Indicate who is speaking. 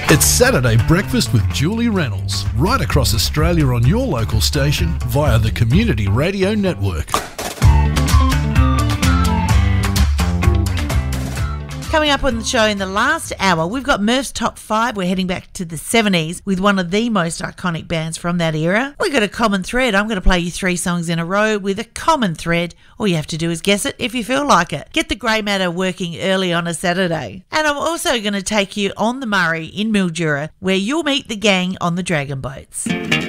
Speaker 1: It's Saturday Breakfast with Julie Reynolds, right across Australia on your local station via the Community Radio Network.
Speaker 2: Coming up on the show in the last hour, we've got Murph's Top 5. We're heading back to the 70s with one of the most iconic bands from that era. We've got a common thread. I'm going to play you 3 songs in a row with a common thread. All you have to do is guess it if you feel like it. Get the grey matter working early on a Saturday. And I'm also going to take you on the Murray in Mildura, where you'll meet the gang on the dragon boats.